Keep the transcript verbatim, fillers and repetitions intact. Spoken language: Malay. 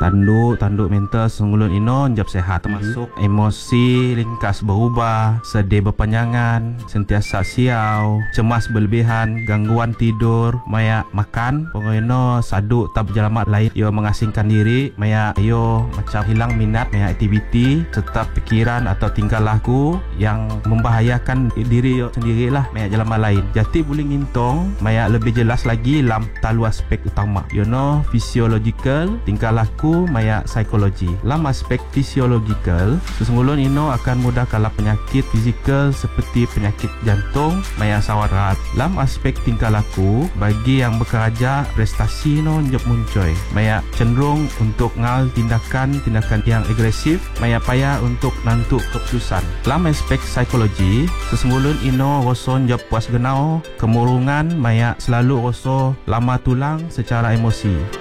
Tanduk, tanduk mental sesungguhnya ino njab sehat, termasuk emosi ringkas berubah, sedih berpanjangan, sentiasa siau, cemas berlebihan, gangguan tidur, maya makan, pokoknya saduk tak berjalamat lain, yo mengasingkan diri, maya yo macam hilang minat maya aktiviti serta pikiran atau tingkah laku yang membahayakan diri yo sendirilah maya jalaman lain. Jadi boleh ngintong maya lebih jelas lagi dalam talu aspek utama. You know, physiological, tingkah laku maya psikologi. Dalam aspek physiological, sesungguhnya ino akan mudah kalah penyakit fizikal seperti penyakit jantung, maya sawarat. Dalam aspek tingkah laku, bagi yang bekerja prestasi ino njep muncoy, maya cenderung untuk ngal tindakan-tindakan yang agresif, maya payah untuk nantuk keputusan. Dalam aspek psikologi, sesungguhnya ino rasa njep puas genau, kemurungan, maya selalu rasa lama tulang secara emosi.